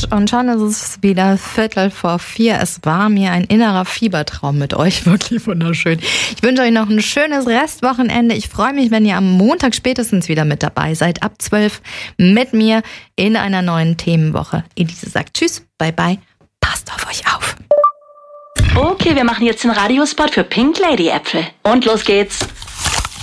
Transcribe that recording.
und schon ist es wieder 3:45. Es war mir ein innerer Fiebertraum mit euch, wirklich wunderschön. Ich wünsche euch noch ein schönes Restwochenende. Ich freue mich, wenn ihr am Montag spätestens wieder mit dabei seid, ab 12 mit mir in einer neuen Themenwoche. Elise sagt tschüss, bye bye, passt auf euch auf. Okay, wir machen jetzt den Radiospot für Pink Lady Äpfel. Und los geht's.